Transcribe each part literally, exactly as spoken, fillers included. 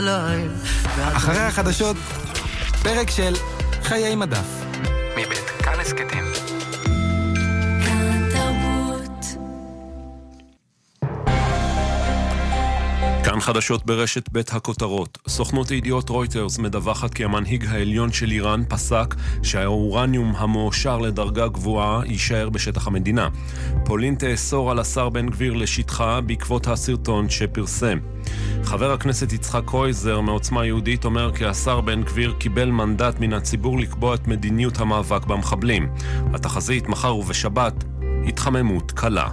אחרי החדשות, פרק של חיי מדף. מבית כאן הסכתים. כאן חדשות ברשת בית הכותרות. סוכנות ידיעות רויטרס מדווחת כי המנהיג העליון של איראן פסק שהאורניום המועשר לדרגה גבוהה יישאר בשטח המדינה. פולין תאסור על השר בן גביר לשטחה בעקבות הסרטון שפרסם. חבר הכנסת יצחק קרויזר מעוצמה יהודית אומר כי השר בן גביר קיבל מנדט מן הציבור לקבוע את מדיניות המאבק במחבלים. התחזית מחר ובשבת התחממות קלה.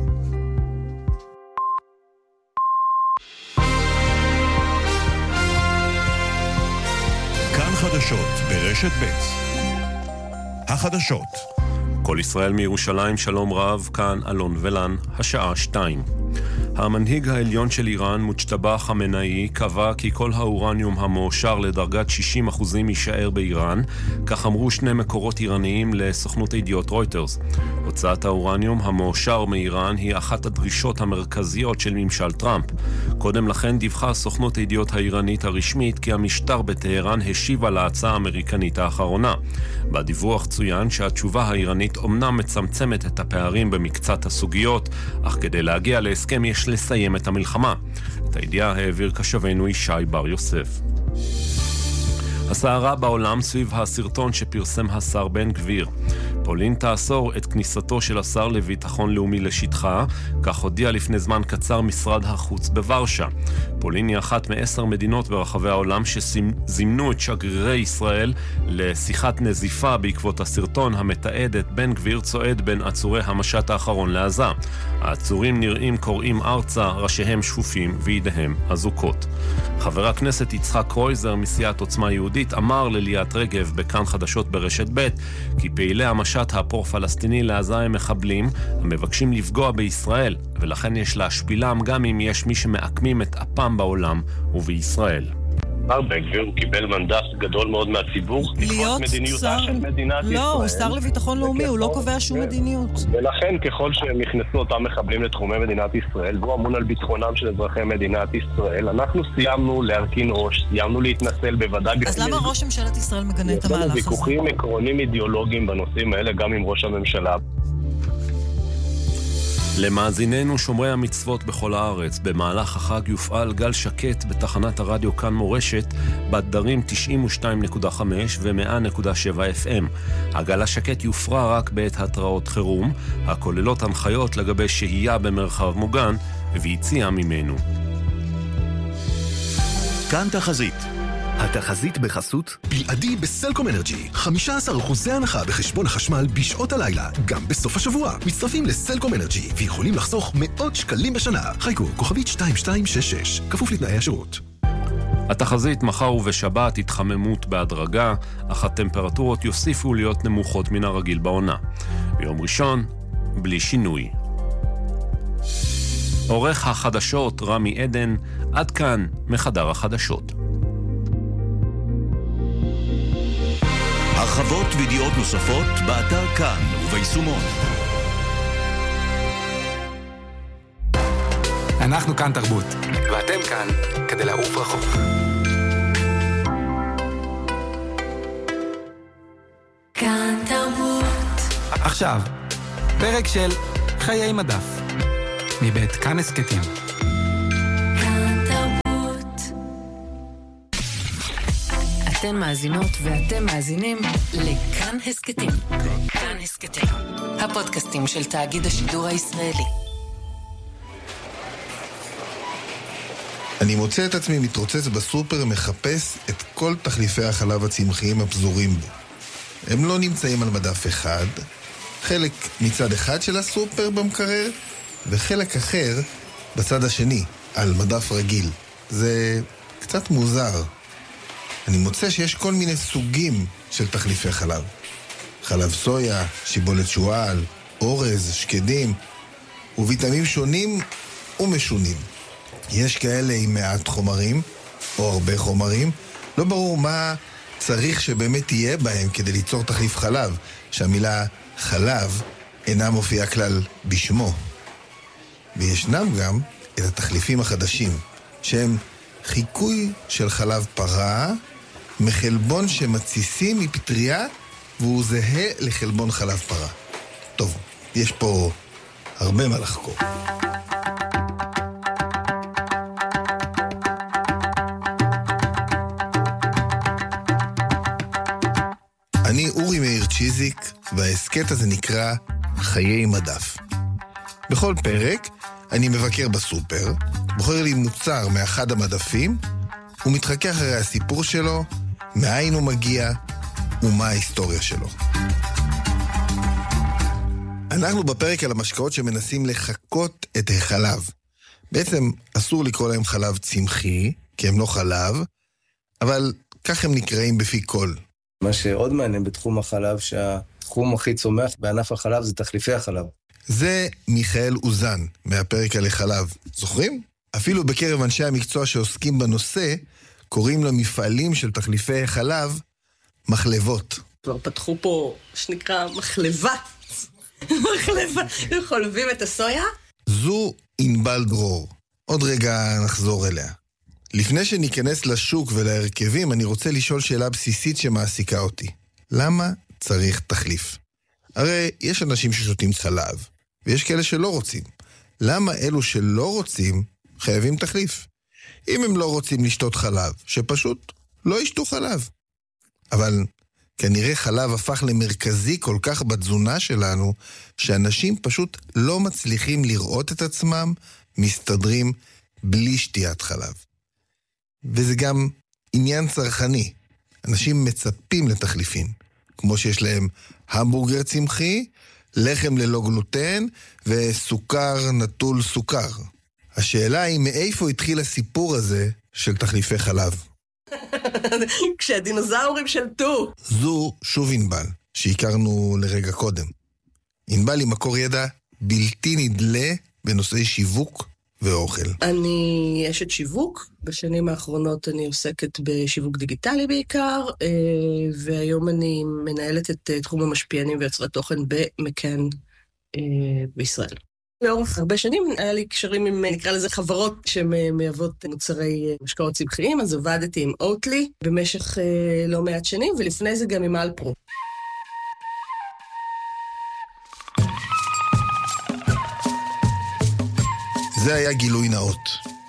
חדשות ברשת בית. החדשות. כל ישראל מירושלים, שלום רב, כאן אלון ולן, השעה שתיים. המנהיג העליון של איראן, מוג'תבא חמינאי, קבע כי כל האורניום המועשר לדרגת שישים אחוזים יישאר באיראן, כך אמרו שני מקורות איראניים לסוכנות ידיעות רויטרס. הוצאת האורניום המועשר מאיראן היא אחת הדרישות המרכזיות של ממשל טראמפ. קודם לכן דיווחה הסוכנות הידיעות האיראנית הרשמית כי המשטר בטהרן השיב על ההצעה האמריקנית האחרונה. בדיווח צוין שהתשובה האיראנית אומנם מצמצמת את הפערים במקצת הסוגיות, אך כדי להגיע להסכם יש לסיים את המלחמה. את הידיעה העביר קשבנו ישי בר יוסף. הסערה בעולם סביב הסרטון שפרסם השר בן גביר. פולין תאסור את כניסתו של השר לביטחון לאומי לשטחה, כך הודיע לפני זמן קצר משרד החוץ בוורשה. פולין היא אחת מעשר מדינות ברחבי העולם שזימנו את שגרירי ישראל לשיחת נזיפה בעקבות הסרטון המתעד את בן גביר צועד בין עצורי המשט האחרון לעזה. העצורים נראים קוראים ארצה, ראשיהם שפופים וידיהם אזוקות. חבר הכנסת יצחק קרויזר מסיעת עוצמה יהודית אמר לליאת רגב בכאן חדשות ברשת ב' כי פעילי המשט הפרו-פלסטיני לעזה הם מחבלים המבקשים לפגוע בישראל, ולכן יש להשפילם גם אם יש מי שמעקמים את אפם בעולם ובישראל. בן גביר הוא קיבל מנדט גדול מאוד מהציבור להיות שר... לא, הוא שר לביטחון לאומי, הוא לא קובע שום מדיניות. ולכן ככל שהם נכנסו אותם מחבלים לתחומי מדינת ישראל, והוא אמון על ביטחונם של אזרחי מדינת ישראל, אנחנו סיימנו להרכין ראש, סיימנו להתנסל בוודאי... אז למה ראש ממשלת ישראל מגנה את המהלך הזה? ויכוחים עקרונים אידיאולוגיים בנושאים האלה גם עם ראש הממשלה. למאזיננו שומרי המצוות בכל הארץ, במהלך החג יופעל גל שקט בתחנת הרדיו כאן מורשת, בתדרים תשעים ושתיים נקודה חמש ו-מאה נקודה שבע אף אם. הגל השקט יופרע רק בעת התראות חירום, הכוללות הנחיות לגבי שהייה במרחב מוגן ויציאה ממנו. כאן תחזית. התחזית בחסות בלעדי בסלקום אנרג'י, חמישה עשר אחוז הנחה בחשבון החשמל בשעות הלילה, גם בסוף השבוע. מצטרפים לסלקום אנרג'י ויכולים לחסוך מאות שקלים בשנה. חיכו כוכבית שתיים שתיים שש שש, כפוף לתנאי השירות. התחזית מחר ובשבת התחממות בהדרגה, אך הטמפרטורות יוסיפו להיות נמוכות מן הרגיל בעונה. ביום ראשון, בלי שינוי. עורך החדשות רמי עדן, עד כאן מחדר החדשות. הרחבות וידיעות נוספות באתר כאן וביישומון. אנחנו כאן תרבות. ואתם כאן כדי לעוף רחוק. כאן תרבות. עכשיו, פרק של חיי מדף. מבית כאן הסכתים. אתן מאזינות ואתם מאזינים לכאן הסכתים. כאן הסכתים, הפודקאסטים של תאגיד השידור הישראלי. אני מוצא את עצמי מתרוצץ בסופר מחפש את כל תחליפי החלב הצמחיים הפזורים בו. הם לא נמצאים על מדף אחד, חלק מצד אחד של הסופר במקרר, וחלק אחר בצד השני, על מדף רגיל. זה קצת מוזר. אני מוצא שיש כל מיני סוגים של תחליפי חלב. חלב סויה, שיבולת שועל, אורז, שקדים, וויטמינים שונים ומשונים. יש כאלה עם מעט חומרים, או הרבה חומרים. לא ברור מה צריך שבאמת תהיה בהם כדי ליצור תחליף חלב, שהמילה חלב אינה מופיעה כלל בשמו. וישנם גם את התחליפים החדשים, שהם חיקוי של חלב פרה, מחלבון שמציסים מפטריה, והוא זהה לחלבון חלב פרה. טוב, יש פה הרבה מה לחקור. אני אורי מאיר צ'יזיק, והעסקט הזה נקרא חיי מדף. בכל פרק אני מבקר בסופר, בוחר לי מוצר מאחד המדפים, ומתחכה אחרי הסיפור שלו, מאין הוא מגיע ומה ההיסטוריה שלו. אנחנו בפרק על המשקאות שמנסים לחקות את החלב. בעצם אסור לקרוא להם חלב צמחי, כי הם לא חלב, אבל כך הם נקראים בפי כל. מה שעוד מעניין בתחום החלב, שהתחום הכי צומח בענף החלב זה תחליפי החלב. זה מיכאל אוזן, מהפרק על החלב. זוכרים? אפילו בקרב אנשי המקצוע שעוסקים בנושא, קוראים למפעלים של תחליפי החלב מחלבות. כבר פתחו פה שנקרא מחלבה. מחלבה. חולבים את הסויה? זו ענבל דרור. עוד רגע נחזור אליה. לפני שניכנס לשוק ולהרכבים, אני רוצה לשאול שאלה בסיסית שמעסיקה אותי. למה צריך תחליף? הרי יש אנשים ששותים חלב, ויש כאלה שלא רוצים. למה אלו שלא רוצים חייבים תחליף? אם הם לא רוצים לשתות חלב, שפשוט לא ישתו חלב. אבל כנראה חלב הפך למרכזי כל כך בתזונה שלנו, שאנשים פשוט לא מצליחים לראות את עצמם מסתדרים בלי שתיית חלב. וזה גם עניין צרכני. אנשים מצפים לתחליפים, כמו שיש להם המבורגר צמחי, לחם ללא גלוטן וסוכר נטול סוכר. השאלה היא מאיפה התחיל הסיפור הזה של תחליפי חלב. כשהדינוזאורים שלטו. זו שוב ענבל, שהכרנו לרגע קודם. ענבל היא מקור ידע בלתי נדלה בנושאי שיווק ואוכל. אני אשת שיווק. בשנים האחרונות אני עוסקת בשיווק דיגיטלי בעיקר, והיום אני מנהלת את תחום המשפיענים ויוצרי תוכן במקאן בישראל. לאורך הרבה שנים היה לי קשרים עם, נקרא לזה, חברות שמייבאות מוצרי משקאות צמחיים, אז עבדתי עם אוטלי במשך לא מעט שנים, ולפני זה גם עם אלפרו. זה היה גילוי נאות.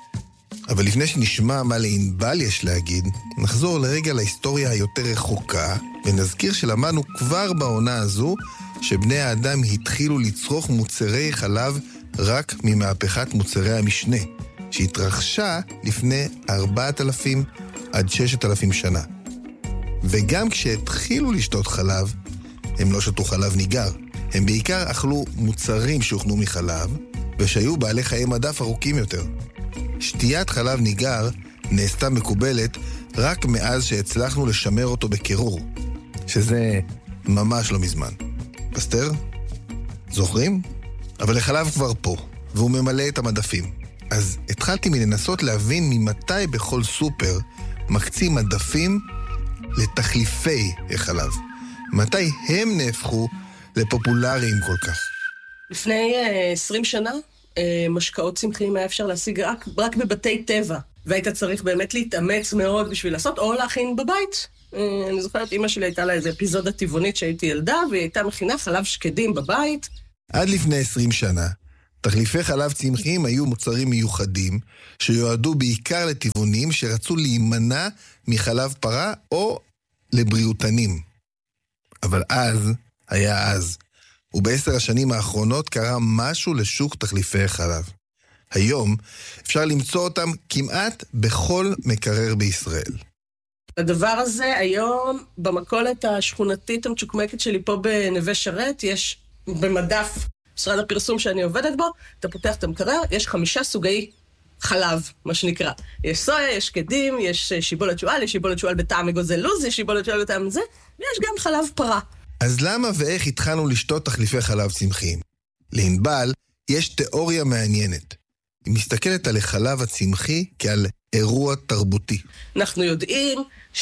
אבל לפני שנשמע מה לענבל יש להגיד, נחזור לרגע להיסטוריה היותר רחוקה, ונזכיר שלמדנו כבר בעונה הזו, שבני האדם התחילו לצרוך מוצרי חלב רק ממהפכת מוצרי המשנה, שהתרחשה לפני ארבעת אלפים עד ששת אלפים שנה. וגם כשהתחילו לשתות חלב, הם לא שתו חלב ניגר. הם בעיקר אכלו מוצרים שהוכנו מחלב, ושהיו בעלי חיי מדף ארוכים יותר. שתיית חלב ניגר נעשתה מקובלת רק מאז שהצלחנו לשמר אותו בקירור, שזה ממש לא מזמן. פסטר? זוכרים? אבל החלב כבר פה, והוא ממלא את המדפים. אז התחלתי מלנסות להבין ממתי בכל סופר מקצים מדפים לתחליפי החלב. מתי הם נהפכו לפופולריים כל כך. לפני עשרים שנה, משקאות צמחיים היה אפשר להשיג רק, רק בבתי טבע, והיית צריך באמת להתאמץ מאוד בשביל לעשות, או להכין בבית. אני זוכרת, אמא שלי הייתה לה איזו אפיזודה טבעונית שהייתי ילדה, והיא הייתה מכינה חלב שקדים בבית. עד לפני עשרים שנה, תחליפי חלב צמחיים היו מוצרים מיוחדים, שיועדו בעיקר לטבעונים שרצו להימנע מחלב פרה או לבריאותנים. אבל אז היה אז. ובעשר השנים האחרונות קרה משהו לשוק תחליפי חלב. היום אפשר למצוא אותם כמעט בכל מקרר בישראל. הדבר הזה היום, במכולת השכונתית המצ'וקמקת שלי פה בנווה שרת, יש במדף משרד הפרסום שאני עובדת בו, אתה פותח את המקרר, יש חמישה סוגי חלב, מה שנקרא. יש סויה, יש קדים, יש שיבולת שועל, יש שיבולת שועל בטעם אגוזי לוז, יש שיבולת שועל בטעם זה, ויש גם חלב פרה. אז למה ואיך התחלנו לשתות תחליפי חלב צמחיים? לענבל יש תיאוריה מעניינת. היא מסתכלת על החלב הצמחי כעל אירוע תרבותי. אנחנו יודעים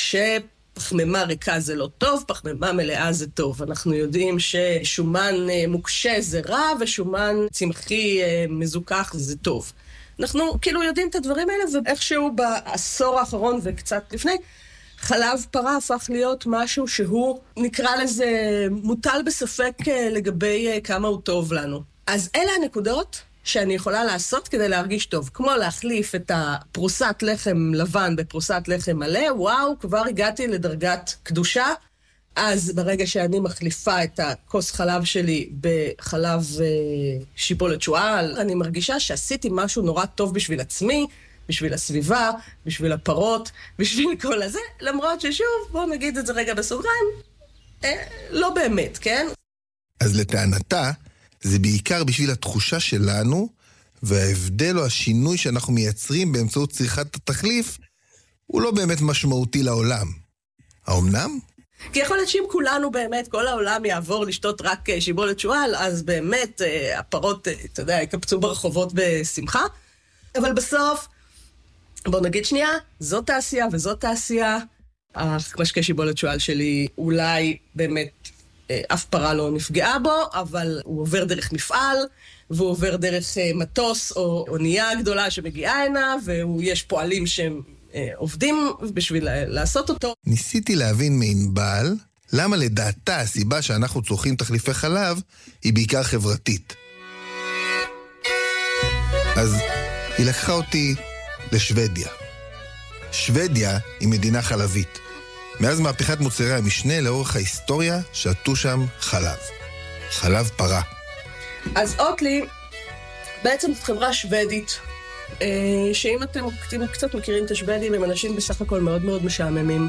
שפחמימה ריקה זה לא טוב, פחמימה מלאה זה טוב. אנחנו יודעים ששומן מוקשה זה רע, ושומן צמחי מזוכח זה טוב. אנחנו כאילו יודעים את הדברים האלה, ואיכשהו בעשור האחרון וקצת לפני, חלב פרה הפך להיות משהו שהוא, נקרא לזה, מוטל בספק לגבי כמה הוא טוב לנו. אז אלה הנקודות שאני יכולה לעשות כדי להרגיש טוב. כמו להחליף את הפרוסת לחם לבן בפרוסת לחם מלא, וואו, כבר הגעתי לדרגת קדושה. אז ברגע שאני מחליפה את הכוס חלב שלי בחלב אה, שיבולת שועל, אני מרגישה שעשיתי משהו נורא טוב בשביל עצמי, בשביל הסביבה, בשביל הפרות, בשביל כל הזה, למרות ששוב, בואו נגיד את זה רגע בסוגריים, אה, לא באמת, כן? אז לטענתה, זה בעיקר בשביל התחושה שלנו, וההבדל או השינוי שאנחנו מייצרים באמצעות צריכת התחליף, הוא לא באמת משמעותי לעולם. האומנם? כי יכול להיות שאם כולנו באמת, כל העולם יעבור לשתות רק שיבולת שועל, אז באמת הפרות, אתה יודע, יקפצו ברחובות בשמחה. אבל בסוף, בוא נגיד שנייה, זאת תעשייה וזאת תעשייה. המשקה שיבולת שועל שלי אולי באמת אף פרה לא נפגעה בו, אבל הוא עובר דרך מפעל, והוא עובר דרך מטוס או אונייה גדולה שמגיעה הנה, ויש פועלים שהם עובדים בשביל לעשות אותו. ניסיתי להבין מענבל למה לדעתה הסיבה שאנחנו צורכים תחליפי חלב היא בעיקר חברתית. אז היא לקחה אותי לשוודיה. שוודיה היא מדינה חלבית. מאז מהפכת מוצרי המשנה לאורך ההיסטוריה שתו שם חלב. חלב פרה. אז אוטלי בעצם זאת חברה שוודית, שאם אתם קצת מכירים את השוודים, הם אנשים בסך הכל מאוד מאוד משעממים,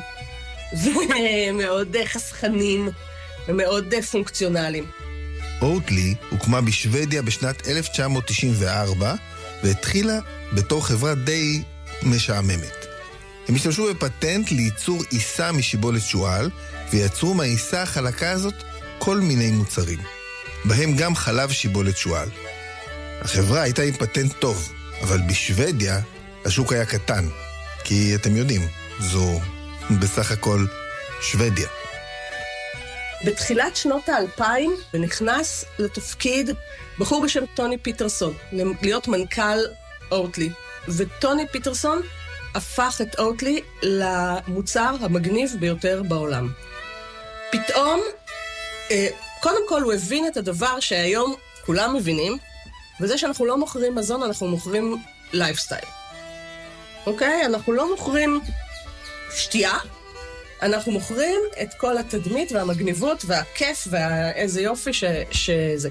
ומאוד חסכנים, ומאוד פונקציונליים. אוטלי הוקמה בשוודיה בשנת אלף תשע מאות תשעים וארבע, והתחילה בתור חברה די משעממת. הם השתמשו בפטנט לייצור עיסה משיבולת שועל, ויצרו מהעיסה החלקה הזאת כל מיני מוצרים, בהם גם חלב שיבולת שועל. החברה הייתה עם פטנט טוב, אבל בשוודיה השוק היה קטן, כי אתם יודעים, זו בסך הכל שוודיה. בתחילת שנות האלפיים נכנס לתפקיד בחור בשם טוני פיטרסון, להיות מנכ"ל אוטלי. וטוני פיטרסון הפך את אוטלי למוצר המגניב ביותר בעולם. פתאום, קודם כל הוא הבין את הדבר שהיום כולם מבינים, וזה שאנחנו לא מוכרים מזון, אנחנו מוכרים לייפסטייל. אוקיי? אנחנו לא מוכרים שתייה, אנחנו מוכרים את כל התדמית והמגניבות והכיף ואיזה יופי ש... שזה.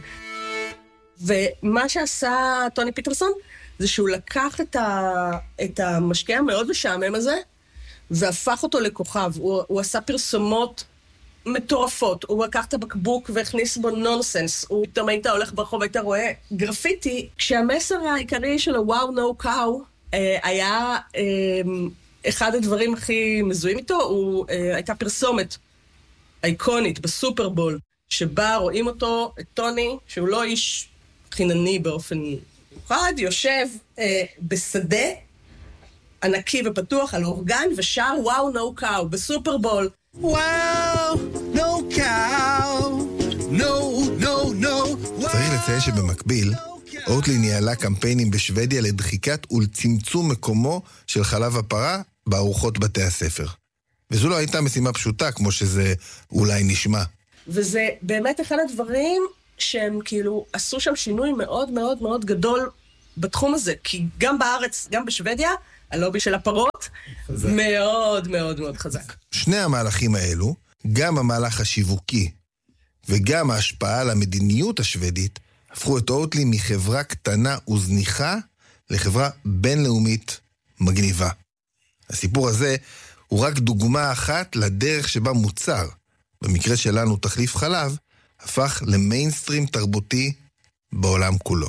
ומה שעשה טוני פיטרסון, זה שהוא לקח את, ה... את המשקע המאוד משעמם הזה, והפך אותו לכוכב. הוא, הוא עשה פרסומות מטורפות, הוא לקח את הבקבוק והכניס בו נונסנס, הוא פתאום היית הולך ברחוב, היית רואה גרפיטי, כשהמסר העיקרי שלו, וואו, נו קאו, היה אה, אחד הדברים הכי מזוהים איתו, הוא, אה, הייתה פרסומת אייקונית בסופרבול, שבה רואים אותו, את טוני, שהוא לא איש חינני באופן מיוחד, יושב אה, בשדה ענקי ופתוח על אורגן, ושר וואו, נו קאו, בסופרבול. וואו, נו קאו, נו, נו, נו. צריך לציין שבמקביל, אוטלי ניהלה קמפיינים בשוודיה לדחיקת ולצמצום מקומו של חלב הפרה בארוחות בתי הספר. וזו לא הייתה משימה פשוטה, כמו שזה אולי נשמע. וזה באמת אחד הדברים שהם כאילו עשו שם שינוי מאוד מאוד מאוד גדול בתחום הזה, כי גם בארץ, גם בשוודיה, הלובי של הפרות, חזק. מאוד מאוד מאוד חזק. שני המהלכים האלו, גם המהלך השיווקי וגם ההשפעה על המדיניות השוודית, הפכו את אוטלי מחברה קטנה וזניחה לחברה בינלאומית מגניבה. הסיפור הזה הוא רק דוגמה אחת לדרך שבה מוצר, במקרה שלנו תחליף חלב, הפך למיינסטרים תרבותי בעולם כולו.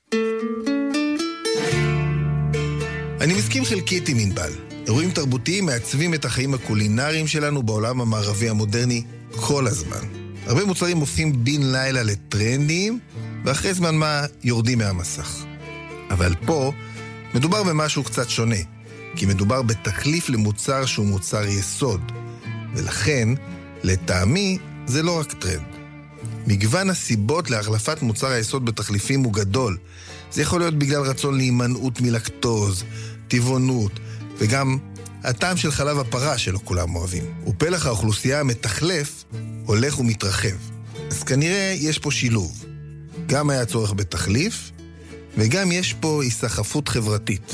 אני מסכים חלקית עם ענבל. אירועים תרבותיים מעצבים את החיים הקולינריים שלנו בעולם המערבי המודרני כל הזמן. הרבה מוצרים הופכים בין לילה לטרנדיים, ואחרי זמן מה יורדים מהמסך. אבל פה מדובר במשהו קצת שונה, כי מדובר בתחליף למוצר שהוא מוצר יסוד, ולכן, לטעמי, זה לא רק טרנד. מגוון הסיבות להחלפת מוצר היסוד בתחליפים הוא גדול, זה יכול להיות בגלל רצון להימנעות מלקטוז, טבעונות, וגם הטעם של חלב הפרה שלא כולם אוהבים. ופלח האוכלוסייה המתחלף הולך ומתרחב. אז כנראה יש פה שילוב. גם היה צורך בתחליף, וגם יש פה היסחפות חברתית.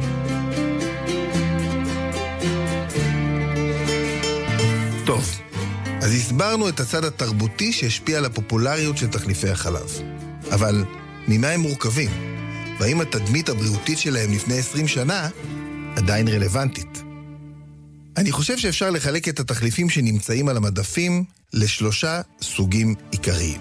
טוב, אז הסברנו את הצד התרבותי שהשפיע על הפופולריות של תחליפי החלב. אבל ממה הם מורכבים? והאם התדמית הבריאותית שלהם לפני עשרים שנה עדיין רלוונטית? אני חושב שאפשר לחלק את התחליפים שנמצאים על המדפים לשלושה סוגים עיקריים.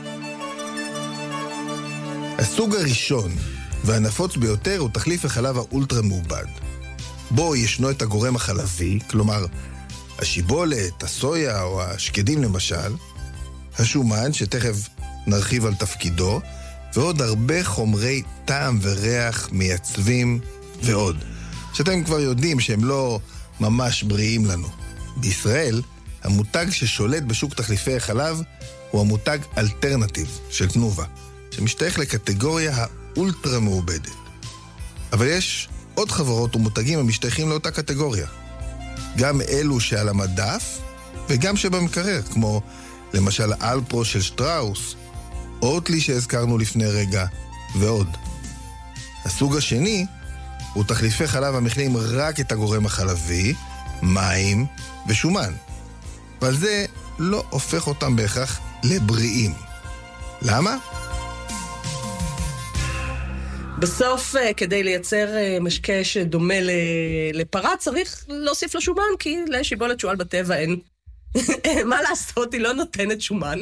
הסוג הראשון והנפוץ ביותר הוא תחליף החלב האולטרה מעובד. בו ישנו את הגורם החלבי, כלומר השיבולת, הסויה או השקדים למשל, השומן שתכף נרחיב על תפקידו, ועוד הרבה חומרי טעם וריח מייצבים ועוד, שאתם כבר יודעים שהם לא ממש בריאים לנו. בישראל, המותג ששולט בשוק תחליפי החלב הוא המותג אלטרנטיב של תנובה, שמשתייך לקטגוריה האולטרה מעובדת. אבל יש עוד חברות ומותגים המשתייכים לאותה קטגוריה. גם אלו שעל המדף וגם שבמקרר, כמו למשל אלפרו של שטראוס, אוטלי שהזכרנו לפני רגע, ועוד. הסוג השני הוא תחליפי חלב המכילים רק את הגורם החלבי, מים ושומן. אבל זה לא הופך אותם בהכרח לבריאים. למה? בסוף, כדי לייצר משקה שדומה לפרה, צריך להוסיף לו שומן, כי לשיבולת שועל בטבע אין. מה לעשות, היא לא נותנת שומן.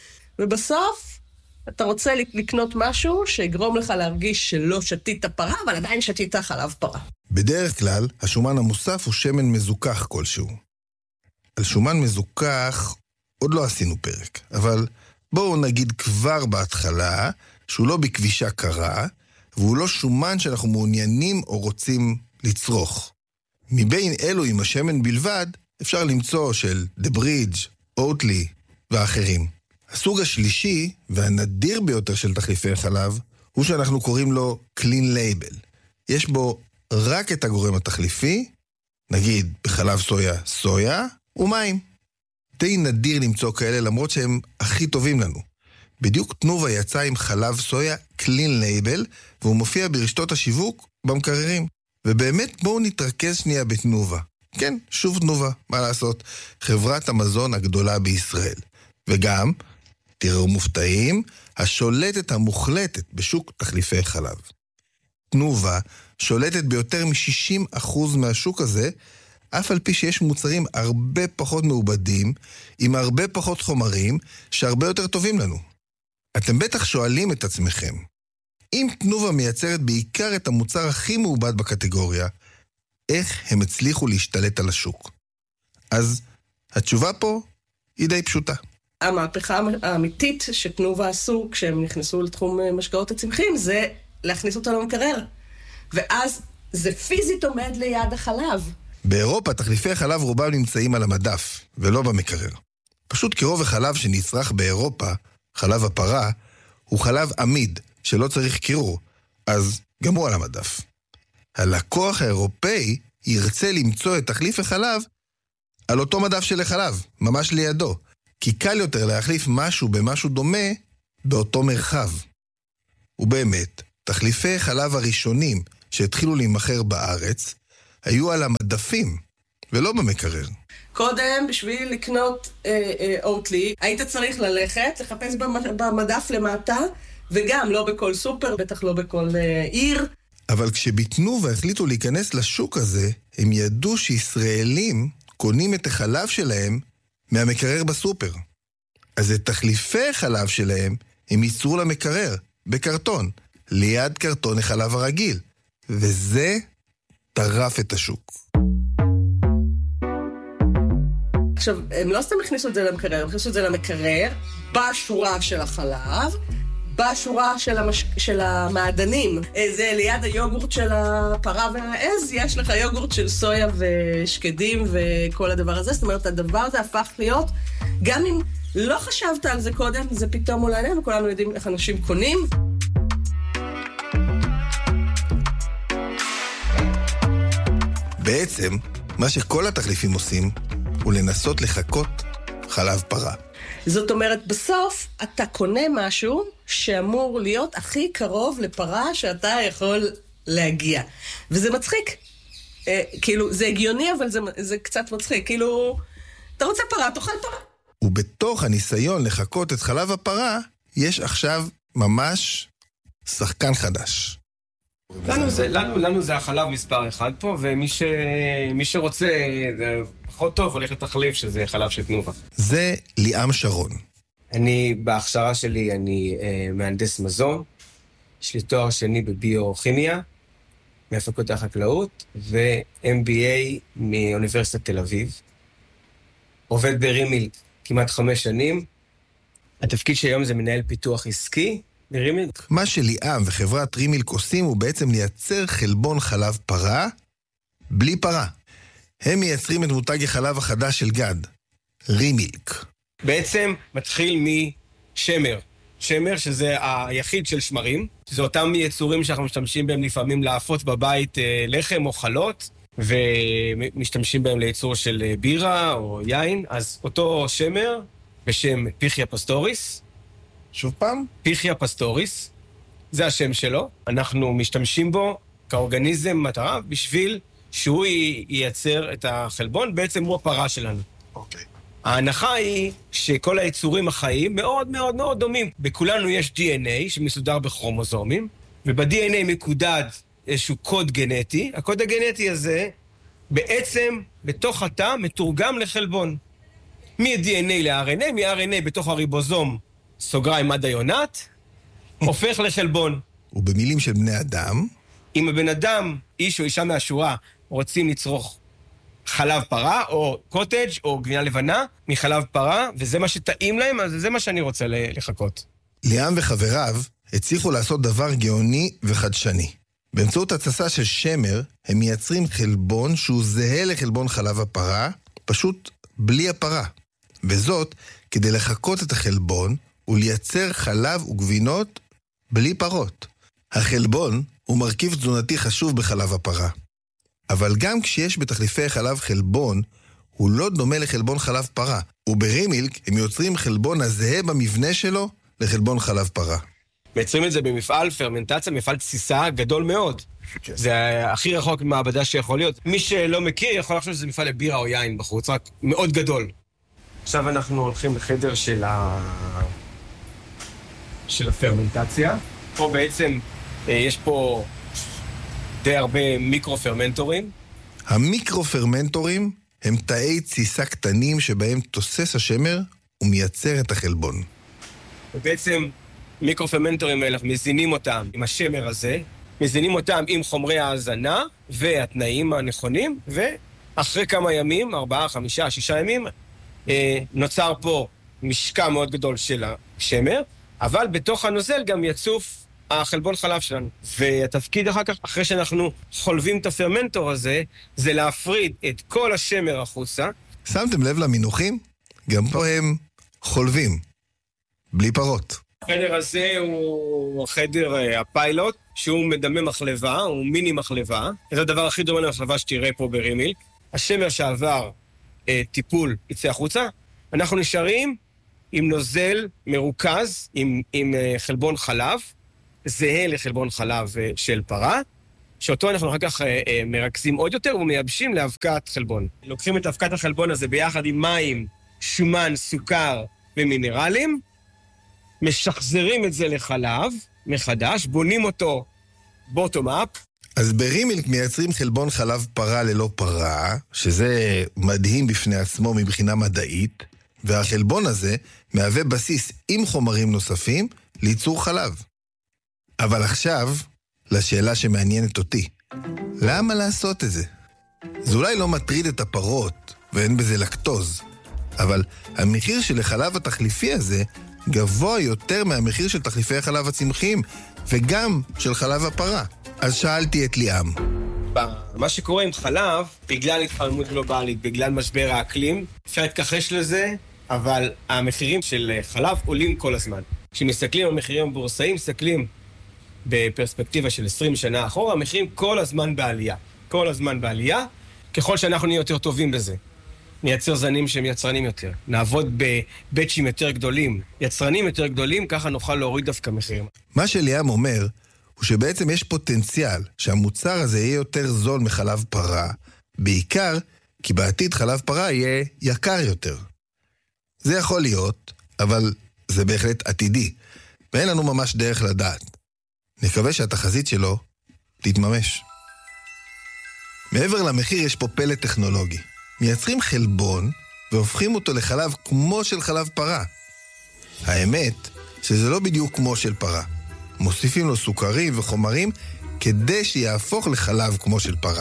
ובסוף, אתה רוצה לקנות משהו שיגרום לך להרגיש שלא שתית פרה, אבל עדיין שתית חלב פרה. בדרך כלל, השומן המוסף הוא שמן מזוכח כלשהו. על שומן מזוכח עוד לא עשינו פרק, אבל בואו נגיד כבר בהתחלה שהוא לא בכבישה קרה, והוא לא שומן שאנחנו מעוניינים או רוצים לצרוך. מבין אלו עם השמן בלבד, אפשר למצוא של The Bridge, אוטלי ואחרים. הסוג השלישי והנדיר ביותר של תחליפי חלב, הוא שאנחנו קוראים לו Clean Label. יש בו רק את הגורם התחליפי, נגיד בחלב סויה, סויה ומים. די נדיר למצוא כאלה למרות שהם הכי טובים לנו. בדיוק תנובה יצא עם חלב סויה Clean Label, והוא מופיע ברשתות השיווק במקררים. ובאמת בואו נתרכז שנייה בתנובה. כן, שוב תנובה, מה לעשות? חברת המזון הגדולה בישראל. וגם, תראו מופתעים, השולטת המוחלטת בשוק תחליפי חלב. תנובה שולטת ביותר מ-שישים אחוז מהשוק הזה, אף על פי שיש מוצרים הרבה פחות מעובדים, עם הרבה פחות חומרים, שהרבה יותר טובים לנו. אתם בטח שואלים את עצמכם, אם תנובה מייצרת בעיקר את המוצר הכי מעובד בקטגוריה, איך הם הצליחו להשתלט על השוק? אז התשובה פה היא די פשוטה. המהפכה האמיתית שתנובה עשו כשהם נכנסו לתחום משקאות הצמחים, זה להכניס אותה למקרר. ואז זה פיזית עומד ליד החלב. באירופה תחליפי חלב רובם נמצאים על המדף, ולא במקרר. פשוט כי רוב החלב שנצרך באירופה, חלב הפרה, הוא חלב עמיד, שלא צריך קירור, אז גם הוא על המדף. הלקוח האירופאי ירצה למצוא את תחליף החלב על אותו מדף של החלב, ממש לידו, כי קל יותר להחליף משהו במשהו דומה באותו מרחב. ובאמת, תחליפי חלב הראשונים שהתחילו להימכר בארץ, היו על המדפים, ולא במקרר. קודם, בשביל לקנות אה, אה, אוטלי, היית צריך ללכת, לחפש במדף למטה, וגם לא בכל סופר, בטח לא בכל אה, עיר. אבל כשבתנובה החליטו להיכנס לשוק הזה, הם ידעו שישראלים קונים את החלב שלהם מהמקרר בסופר. אז את תחליפי החלב שלהם הם ייצרו למקרר, בקרטון, ליד קרטון החלב הרגיל. וזה טרף את השוק. עכשיו, הם לא סתם הכניסו את זה למקרר, הם הכניסו את זה למקרר, בשורה של החלב, בשורה של, המש... של המעדנים. זה ליד היוגורט של הפרה והעז, יש לך יוגורט של סויה ושקדים וכל הדבר הזה. זאת אומרת, הדבר הזה הפך להיות, גם אם לא חשבת על זה קודם, זה פתאום עולה עליהם, וכולנו יודעים איך אנשים קונים. בעצם, מה שכל התחליפים עושים, הוא לנסות לחכות חלב פרה. זאת אומרת, בסוף אתה קונה משהו שאמור להיות הכי קרוב לפרה שאתה יכול להגיע. וזה מצחיק. אה, כאילו, זה הגיוני, אבל זה, זה קצת מצחיק. כאילו, אתה רוצה פרה, תאכל פרה. ובתוך הניסיון לחכות את חלב הפרה, יש עכשיו ממש שחקן חדש. לנו זה, לנו, לנו זה החלב מספר אחד פה, ומי ש, מי שרוצה, זה פחות טוב, הולך לתחליף שזה חלב של תנובה. זה ליאם שרון. אני, בהכשרה שלי, אני אה, מהנדס מזון. יש לי תואר שני בביו-כימיה, מהפקולטה החקלאות, ו-אם בי איי מאוניברסיטת תל אביב. עובד ברימילק כמעט חמש שנים. התפקיד שהיום זה מנהל פיתוח עסקי ברימילק. מה שליאם וחברת רימילק עושים הוא בעצם לייצר חלבון חלב פרה בלי פרה. הם מייצרים את מותג החלב החדש של גד, רימילק. בעצם מתחיל משמר. שמר שזה היחיד של שמרים. זה אותם יצורים שאנחנו משתמשים בהם לפעמים להפות בבית לחם או חלות, ומשתמשים בהם לייצור של בירה או יין. אז אותו שמר בשם פיחיה פסטוריס. שוב פעם? פיחיה פסטוריס. זה השם שלו. אנחנו משתמשים בו כאורגניזם מטרה בשביל שהוא ייצר את החלבון. בעצם הוא הפרה שלנו. אוקיי. ההנחה היא שכל היצורים החיים מאוד מאוד מאוד דומים. בכולנו יש די אן איי שמסודר בכרומוזומים, וב-די אן איי מקודד איזשהו קוד גנטי. הקוד הגנטי הזה בעצם בתוך התא מתורגם לחלבון. מ-די אן איי ל-אר אן איי, מ-אר אן איי בתוך הריבוזום, סוגריים עד היונת, הופך לחלבון. ובמילים של בני אדם? אם הבן אדם, איש או אישה מהשורה, רוצים לצרוך חלב פרה, או קוטג' או גבינה לבנה, מחלב פרה, וזה מה שטעים להם, אז זה מה שאני רוצה לחכות. ליאם וחבריו הצליחו לעשות דבר גאוני וחדשני. באמצעות התססה של שמר, הם מייצרים חלבון שהוא זהה לחלבון חלב הפרה, פשוט בלי הפרה. וזאת כדי לחכות את החלבון ולייצר חלב וגבינות בלי פרות. החלבון הוא מרכיב תזונתי חשוב בחלב הפרה. אבל גם כשיש בתחליפי חלב חלבון, הוא לא דומה לחלבון חלב פרה. וברימילק הם יוצרים חלבון הזהה במבנה שלו לחלבון חלב פרה. מייצרים את זה במפעל פרמנטציה, מפעל תסיסה גדול מאוד. כן. זה הכי רחוק ממעבדה שיכול להיות. מי שלא מכיר יכול לחשוב שזה מפעל לבירה או יין בחוץ, רק מאוד גדול. עכשיו אנחנו הולכים לחדר של ה... של הפרמנטציה. פה בעצם יש פה די הרבה מיקרו-פרמנטורים. המיקרו-פרמנטורים הם תאי תסיסה קטנים שבהם תוסס השמר ומייצר את החלבון. ובעצם מיקרו-פרמנטורים האלה, מזינים אותם עם השמר הזה, מזינים אותם עם חומרי ההזנה והתנאים הנכונים, ואחרי כמה ימים, ארבעה, חמישה, שישה ימים, נוצר פה משקע מאוד גדול של השמר, אבל בתוך הנוזל גם יצוף החלבון חלב שלנו. והתפקיד אחר כך, אחרי שאנחנו חולבים את הפרמנטור הזה, זה להפריד את כל השמר החוצה. שמתם לב למינוחים? גם פה הם חולבים, בלי פרות. החדר הזה הוא חדר הפיילוט, שהוא מדמה מחלבה, הוא מיני מחלבה. זה הדבר הכי דומה למחלבה שתראה פה ברימילק. השמר שעבר אה, טיפול יצא החוצה, אנחנו נשארים עם נוזל מרוכז, עם, עם אה, חלבון חלב, זהה לחלבון חלב אה, של פרה, שאותו אנחנו אחר כך אה, אה, מרכזים עוד יותר ומייבשים לאבקת חלבון. לוקחים את אבקת החלבון הזה ביחד עם מים, שומן, סוכר ומינרלים, משחזרים את זה לחלב מחדש, בונים אותו בוטום-אפ. אז ברימילק מייצרים חלבון חלב פרה ללא פרה, שזה מדהים בפני עצמו מבחינה מדעית, והחלבון הזה מהווה בסיס עם חומרים נוספים לייצור חלב. אבל עכשיו, לשאלה שמעניינת אותי, למה לעשות את זה? זה אולי לא מטריד את הפרות, ואין בזה לקטוז, אבל המחיר של החלב התחליפי הזה גבוה יותר מהמחיר של תחליפי החלב הצמחיים, וגם של חלב הפרה. אז שאלתי את ליאם. מה שקורה עם חלב, בגלל התחממות גלובלית, בגלל משבר האקלים, אפשר להתכחש לזה, אבל המחירים של חלב עולים כל הזמן. כשמסתכלים על המחירים הבורסאיים, מסתכלים בפרספקטיבה של עשרים שנה אחורה, המחירים כל הזמן בעלייה. כל הזמן בעלייה, ככל שאנחנו נהיה יותר טובים בזה, נייצר זנים שהם יצרנים יותר, נעבוד בבצ'ים יותר גדולים, יצרנים יותר גדולים, ככה נוכל להוריד דווקא מחירים. מה שליאם אומר, הוא שבעצם יש פוטנציאל שהמוצר הזה יהיה יותר זול מחלב פרה, בעיקר כי בעתיד חלב פרה יהיה יקר יותר. זה יכול להיות, אבל זה בהחלט עתידי, ואין לנו ממש דרך לדעת. נקווה שהתחזית שלו תתממש. מעבר למחיר יש פה פלא טכנולוגי. מייצרים חלבון והופכים אותו לחלב כמו של חלב פרה. האמת שזה לא בדיוק כמו של פרה. מוסיפים לו סוכרים וחומרים כדי שיהפוך לחלב כמו של פרה.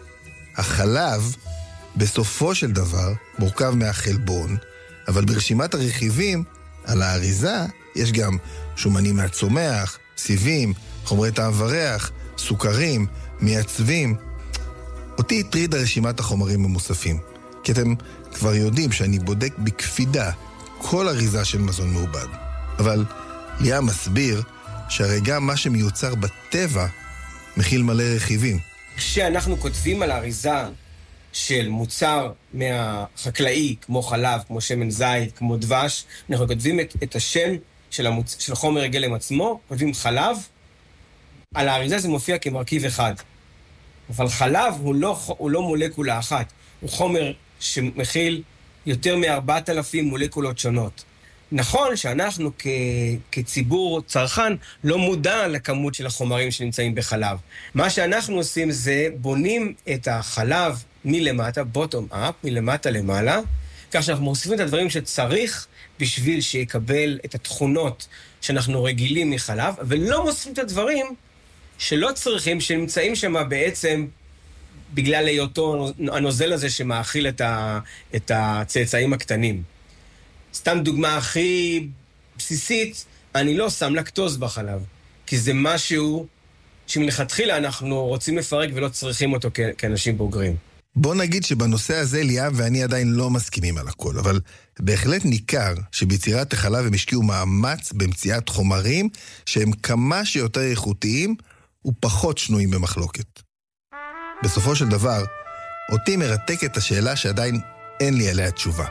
החלב בסופו של דבר מורכב מהחלבון, אבל ברשימת הרכיבים על האריזה יש גם שומנים מהצומח, סיבים, חומרי טעם וריח, סוכרים, מייצבים. אותי הטרידה רשימת החומרים המוספים, כי אתם כבר יודעים שאני בודק בקפידה כל אריזה של מזון מעובד. אבל ליאם מסביר שהרי גם מה שמיוצר בטבע מכיל מלא רכיבים. כשאנחנו כותבים על האריזה של מוצר מהחקלאי, כמו חלב, כמו שמן זית, כמו דבש, אנחנו כותבים את, את השם של, המוצ... של חומר הגלם עצמו, כותבים חלב, על האריזה זה מופיע כמרכיב אחד. אבל חלב הוא לא, הוא לא מולקולה אחת, הוא חומר שמכיל יותר מ-ארבעת אלפים מולקולות שונות. נכון שאנחנו כ... כציבור צרכן לא מודע לכמות של החומרים שנמצאים בחלב. מה שאנחנו עושים זה בונים את החלב מלמטה, bottom up, מלמטה למעלה, כך שאנחנו מוסיפים את הדברים שצריך בשביל שיקבל את התכונות שאנחנו רגילים מחלב, ולא מוסיפים את הדברים שלא צריכים, שנמצאים שם בעצם בגלל היותו הנוזל הזה שמאכיל את, ה, את הצאצאים הקטנים. סתם דוגמה הכי בסיסית, אני לא שם לקטוז בחלב, כי זה משהו שמלכתחילה אנחנו רוצים לפרק ולא צריכים אותו כ- כאנשים בוגרים. בוא נגיד שבנושא הזה ליאם ואני עדיין לא מסכימים על הכל, אבל בהחלט ניכר שביצירת החלב הם השקיעו מאמץ במציאת חומרים שהם כמה שיותר איכותיים ופחות שנויים במחלוקת. בסופו של דבר, אותי מרתקת השאלה שעדיין אין לי עליה תשובה.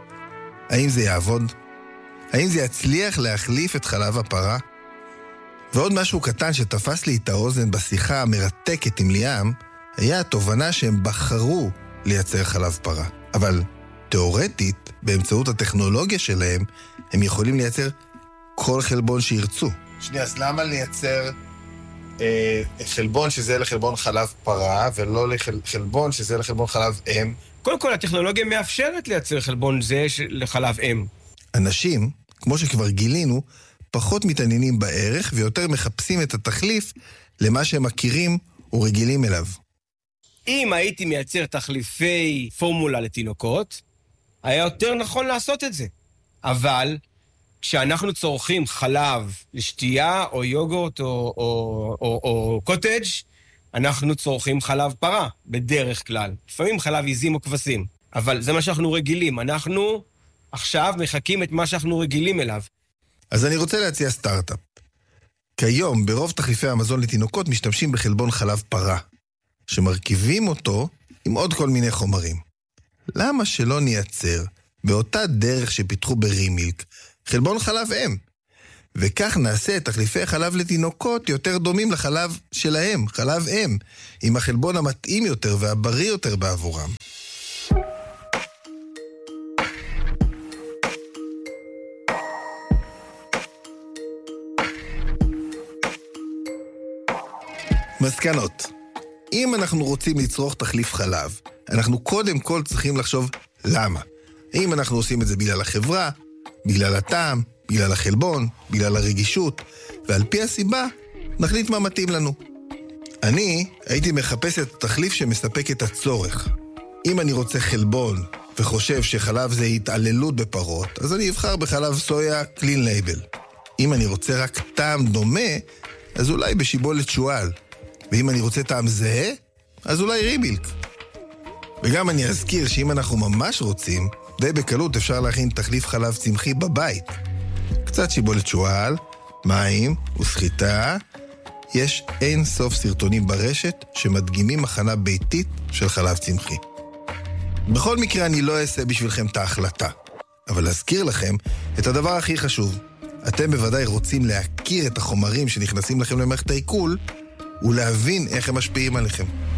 האם זה יעבוד? האם זה יצליח להחליף את חלב הפרה? ועוד משהו קטן שתפס לי את האוזן בשיחה המרתקת עם ליאם, היה התובנה שהם בחרו לייצר חלב פרה. אבל תיאורטית, באמצעות הטכנולוגיה שלהם, הם יכולים לייצר כל חלבון שירצו. שנייה, אז למה לייצר אה, חלבון שזה לחלבון חלב פרה, ולא לחלבון שזה לחלבון חלב אם? קודם כל, הטכנולוגיה מאפשרת לייצר חלבון זה לחלב אם. אנשים, כמו שכבר גילינו, פחות מתעניינים בערך ויותר מחפשים את התחליף למה שהם מכירים ורגילים אליו. אם הייתי מייצר תחליפי פורמולה לתינוקות, היה יותר נכון לעשות את זה. אבל כשאנחנו צורכים חלב לשתייה או יוגורט או, או, או, או קוטג', אנחנו צורכים חלב פרה, בדרך כלל. לפעמים חלב עיזים או כבשים. אבל זה מה שאנחנו רגילים. אנחנו עכשיו מחכים את מה שאנחנו רגילים אליו. אז אני רוצה להציע סטארט-אפ. כיום, ברוב תחליפי המזון לתינוקות משתמשים בחלבון חלב פרה, שמרכיבים אותו עם עוד כל מיני חומרים. למה שלא נייצר, באותה דרך שפיתחו ברימילק, חלבון חלב אם? וכך נעשה את תחליפי חלב לתינוקות יותר דומים לחלב שלהם, חלב אם, עם החלבון המתאים יותר והבריא יותר בעבורם. מסקנות. אם אנחנו רוצים לצרוך תחליף חלב, אנחנו קודם כל צריכים לחשוב למה. האם אנחנו עושים את זה בגלל החברה, בגלל הטעם, בגלל החלבון, בגלל הרגישות, ועל פי הסיבה נחליט מה מתאים לנו. אני הייתי מחפש את התחליף שמספק את הצורך. אם אני רוצה חלבון וחושב שחלב זה התעללות בפרות, אז אני אבחר בחלב סויה קלין לייבל. אם אני רוצה רק טעם דומה, אז אולי בשיבולת שועל. ואם אני רוצה טעם זהה, אז אולי רימילק. וגם אני אזכיר שאם אנחנו ממש רוצים, די בקלות אפשר להכין תחליף חלב צמחי בבית. קצת שיבולת שועל, מים וסחיטה, יש אין סוף סרטונים ברשת שמדגימים הכנה ביתית של חלב צמחי. בכל מקרה אני לא אעשה בשבילכם את ההחלטה, אבל להזכיר לכם את הדבר הכי חשוב. אתם בוודאי רוצים להכיר את החומרים שנכנסים לכם למערכת העיכול ולהבין איך הם משפיעים עליכם.